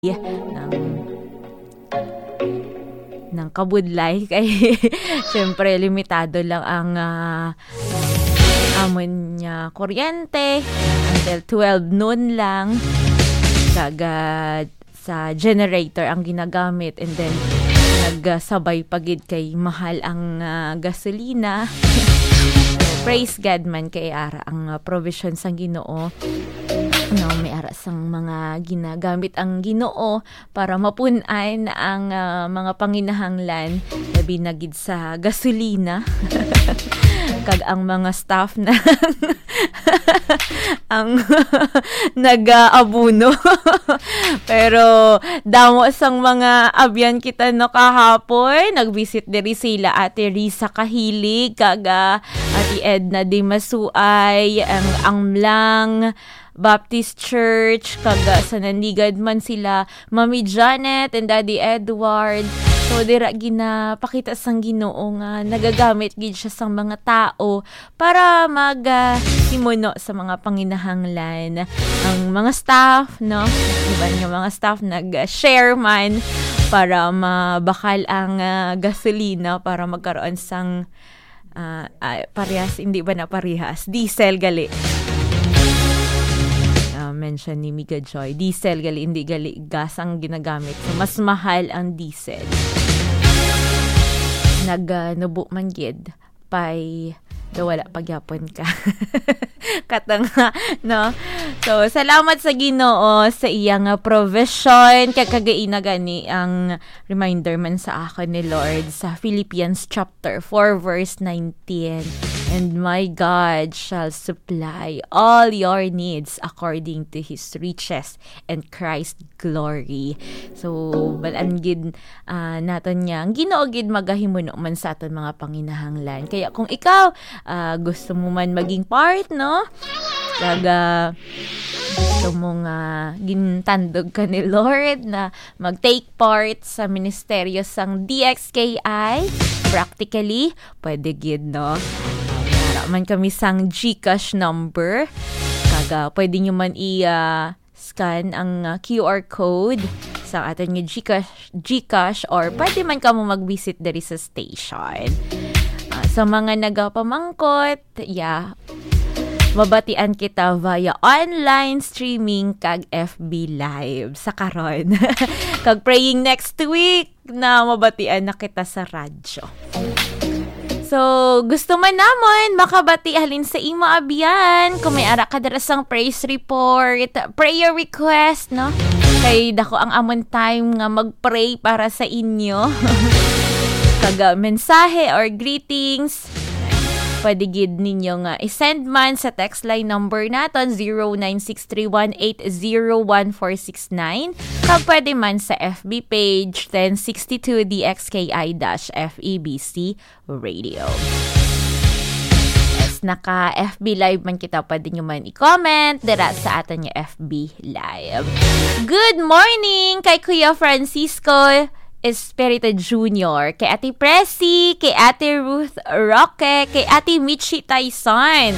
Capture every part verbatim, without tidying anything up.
ng ng kabudlay kay syempre limitado lang ang uh, amon niya kuryente until twelve noon lang kagad sa generator ang ginagamit, and then nagsabay pagid kay mahal ang uh, gasolina. Praise God man kay ara ang uh, provision sang Ginoo. No, may ara sang mga ginagamit ang Ginoo para mapunan ang uh, mga panginahanglan labi na gid sa gasolina. Kag ang mga staff na ang nag-aabuno. Pero damo sang mga abyan kita no kahapon, nag-visit diri sila Ate Risa Kahilig kag uh, Ate Edna Di Masuay, ang Amlang Baptist Church, kaga sa Nandigad man sila Mami Janet and Daddy Edward. So dira ginapakita sang Ginoo nga nagagamit gid siya sang mga tao para maghimuno uh, sa mga panginahanglan. Ang mga staff, no, iban nga mga staff nag-share man para mabakal ang uh, gasolina para magkaroon sang uh, uh, parehas, hindi ba na parehas, diesel gali. Mention ni Miga Joy, diesel gali, hindi gali gas ang ginagamit, so mas mahal ang diesel. Nag-nubo uh, man gid pay do wala pagyapon ka. Katanga, no? So, salamat sa Ginoo sa iyang uh, provision. Kakagaina gani ang reminder man sa akin ni Lord sa Philippians chapter four verse nineteen. And my God shall supply all your needs according to His riches and Christ's glory. So, balaan gid uh, naton niya. Ang Ginoo gid magahimuno man sa aton mga panginahanglan. Kaya kung ikaw uh, gusto mo man maging part, no? Kaga gusto mong uh, gintandog ka ni Lord na mag-take part sa ministeryo sang D X K I, practically, pwede gid, no? Man kami sang GCash number. Kaga, pwede nyo man i-scan uh, ang uh, Q R code sa atin yung GCash, GCash or pwede man ka mo mag-visit dari sa station. Uh, sa mga nagapamangkot, yeah, mabatian kita via online streaming kag F B Live sa karon. Kag praying next week na mabatian na kita sa radyo. So, gusto man namon makabati halin sa imo abyan. Kung may ara ka darasang praise report, prayer request, no? Kay dako ang amon time nga mag-pray para sa inyo. Kaga mensahe or greetings, pwede gid ninyo nga i-send man sa text line number naton zero nine six three one eight zero one four six nine. Kag pwede man sa F B page ten sixty-two D X K I-F E B C Radio. Yes, naka-F B Live man kita, pwede nyo man i-comment dira sa atin yung F B Live. Good morning kay Kuya Francisco Espirito Junior, kay Ate Presi, kay Ate Ruth Roque, kay Ate Michi Tyson.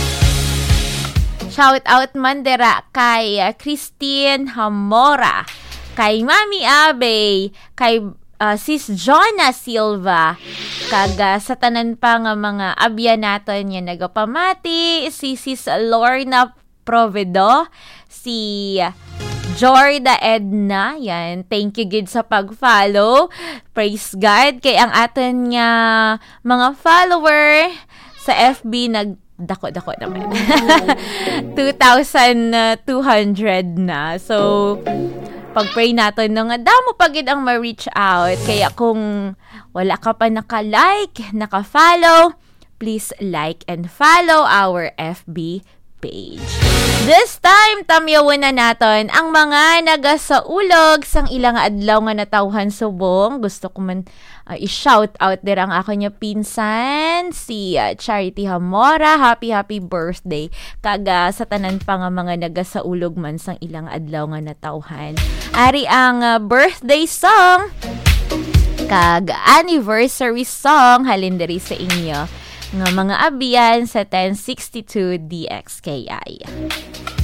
Shout out man dira kay Christine Hamora, kay Mami Abe, kay uh, Sis Jonna Silva, kaga sa tanan pa nga mga abyan naton yung nagapamati, si Sis Lorna Provedo, si Jorda Edna, yan, thank you gid sa pag-follow. Praise God. Kay ang aton nga mga follower sa F B nag dako-dako naman. two thousand two hundred na. So, pag-pray natin no nga damo pagid ang ma-reach out. Kaya kung wala ka pa naka-like, naka-follow, please like and follow our F B page. This time, tamyawin na natin ang mga nagasaulog sang ilang adlaw nga natawhan subong. Gusto ko man uh, i-shout out dir ang ako niya pinsan, si uh, Charity Hamora. Happy, happy birthday. Kaga sa tanan pa nga mga nagasaulog man sang ilang adlaw nga natawhan. Ari ang uh, birthday song kag anniversary song halin diri sa inyo nga mga abyan sa ten sixty-two D X K I.